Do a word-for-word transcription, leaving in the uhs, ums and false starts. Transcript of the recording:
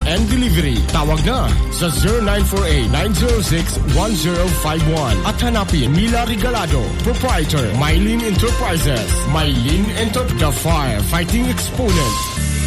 and delivery. Tawag na sa zero nine four eight, nine zero six, one zero five one at hanapin Mila Regalado, proprietor, Mylene Enterprises. Mylene Enter, the fire fighting exponent.